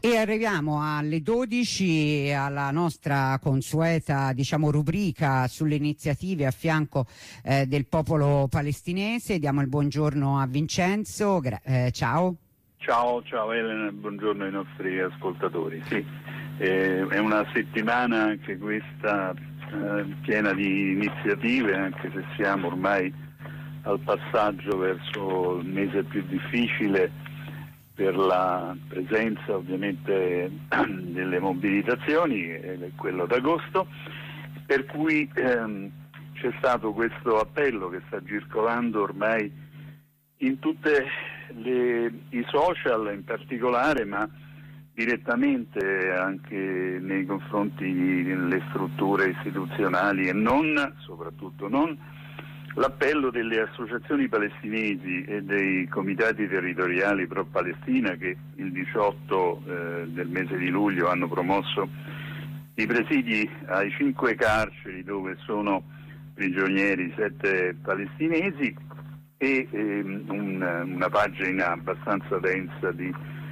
E arriviamo alle 12 alla nostra consueta, diciamo, rubrica sulle iniziative a fianco del popolo palestinese. Diamo il buongiorno a Vincenzo. Ciao. Ciao Elena, buongiorno ai nostri ascoltatori. Sì, è una settimana anche questa piena di iniziative, anche se siamo ormai al passaggio verso il mese più difficile per la presenza ovviamente delle mobilitazioni, quello d'agosto, per cui c'è stato questo appello che sta circolando ormai in tutte i social in particolare, ma direttamente anche nei confronti delle strutture istituzionali e soprattutto non, l'appello delle associazioni palestinesi e dei comitati territoriali pro Palestina che il 18 del mese di luglio hanno promosso i presidi ai 5 carceri dove sono prigionieri 7 palestinesi e una pagina abbastanza densa di